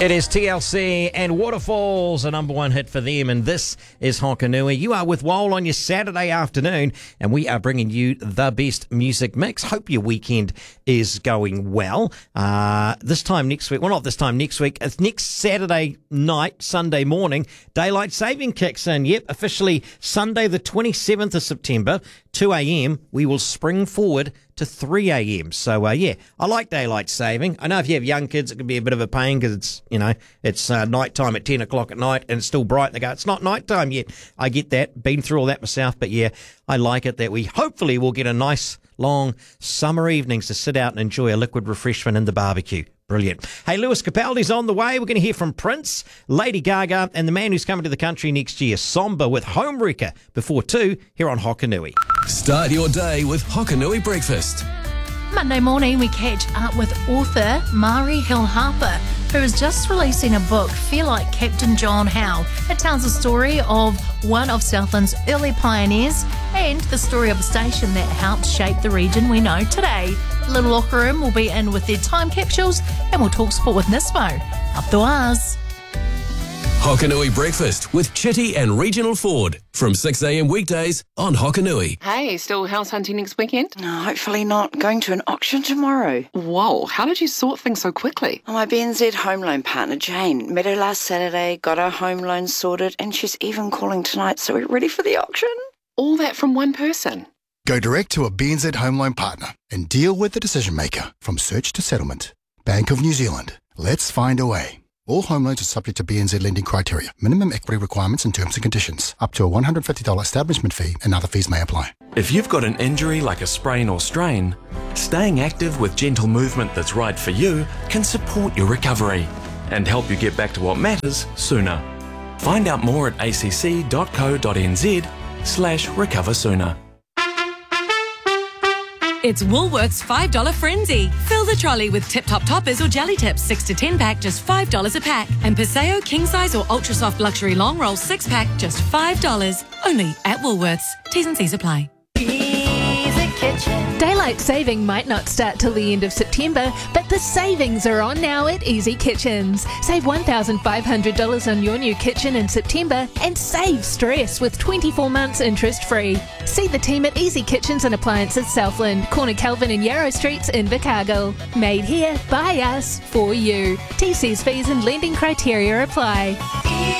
It is TLC and Waterfalls, a number one hit for them, and this is Hokanui. You are with Wole on your Saturday afternoon, and we are bringing you the best music mix. Hope your weekend is going well. This time next week, well, not this time next week, it's next Saturday night, Sunday morning, daylight saving kicks in. Yep, officially Sunday the 27th of September, 2 a.m, we will spring forward to 3 a.m. So, I like daylight saving. I know if you have young kids, it can be a bit of a pain because it's night time at 10 o'clock at night and it's still bright. And they go, it's not night time yet. I get that. Been through all that myself. But, I like it that we hopefully will get a nice, long summer evenings to sit out and enjoy a liquid refreshment in the barbecue. Brilliant. Hey, Lewis Capaldi's on the way. We're going to hear from Prince, Lady Gaga, and the man who's coming to the country next year, Somber, with Homewrecker before 2 here on Hokanui. Start your day with Hokanui Breakfast. Monday morning, we catch up with author Mari Hill Harper, who is just releasing a book, Feel Like Captain John Howe. It tells the story of one of Southland's early pioneers and the story of a station that helped shape the region we know today. Little Locker Room will be in with their time capsules, and we'll talk sport with Nismo. Up the wires. Hokanui Breakfast with Chitty and Regional Ford from 6 a.m. weekdays on Hokanui. Hey, still house hunting next weekend? No, hopefully not. Going to an auction tomorrow. Whoa, how did you sort things so quickly? My BNZ home loan partner, Jane, met her last Saturday, got her home loan sorted, and she's even calling tonight, so we're ready for the auction. All that from one person? Go direct to a BNZ home loan partner and deal with the decision maker from search to settlement. Bank of New Zealand. Let's find a way. All home loans are subject to BNZ lending criteria, minimum equity requirements and terms and conditions. Up to a $150 establishment fee and other fees may apply. If you've got an injury like a sprain or strain, staying active with gentle movement that's right for you can support your recovery and help you get back to what matters sooner. Find out more at acc.co.nz/recover sooner. It's Woolworths $5 Frenzy. Fill the trolley with Tip Top Toppers or Jelly Tips 6 to 10 pack, just $5 a pack. And Paseo King Size or Ultra Soft Luxury Long Roll 6 pack, just $5. Only at Woolworths. T's and C's apply. Easy Kitchen. Daylight saving might not start till the end of September, but the savings are on now at Easy Kitchens. Save $1,500 on your new kitchen in September and save stress with 24 months interest-free. See the team at Easy Kitchens and Appliances Southland, Corner Calvin and Yarrow Streets in Invercargill. Made here, by us, for you. TC's fees and lending criteria apply.